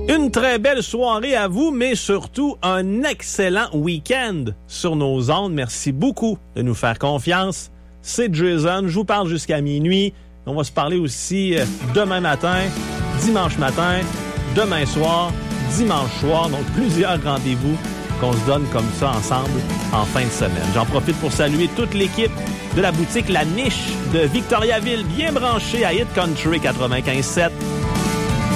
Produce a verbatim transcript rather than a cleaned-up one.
Une très belle soirée à vous, mais surtout un excellent week-end sur nos ondes. Merci beaucoup de nous faire confiance. C'est Jason, je vous parle jusqu'à minuit. On va se parler aussi demain matin, dimanche matin, demain soir, dimanche soir. Donc plusieurs rendez-vous qu'on se donne comme ça ensemble en fin de semaine. J'en profite pour saluer toute l'équipe de la boutique La Niche de Victoriaville, bien branchée à Hit Country quatre-vingt-quinze sept.